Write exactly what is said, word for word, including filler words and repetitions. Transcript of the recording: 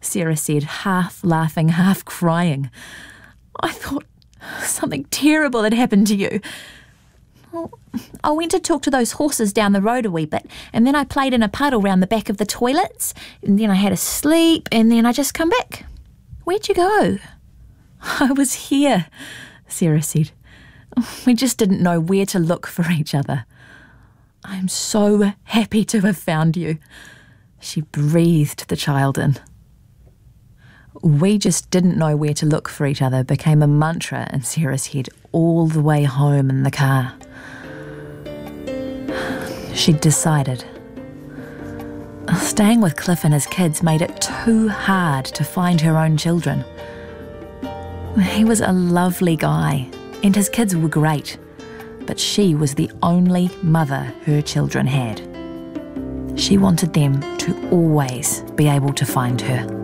Sarah said, half laughing, half crying. I thought something terrible had happened to you. Well, I went to talk to those horses down the road a wee bit, and then I played in a puddle round the back of the toilets, and then I had a sleep, and then I just come back. Where'd you go? I was here, Sarah said. We just didn't know where to look for each other. I'm so happy to have found you. She breathed the child in. We just didn't know where to look for each other became a mantra in Sarah's head all the way home in the car. She'd decided. Staying with Cliff and his kids made it too hard to find her own children. He was a lovely guy, and his kids were great, but she was the only mother her children had. She wanted them to always be able to find her.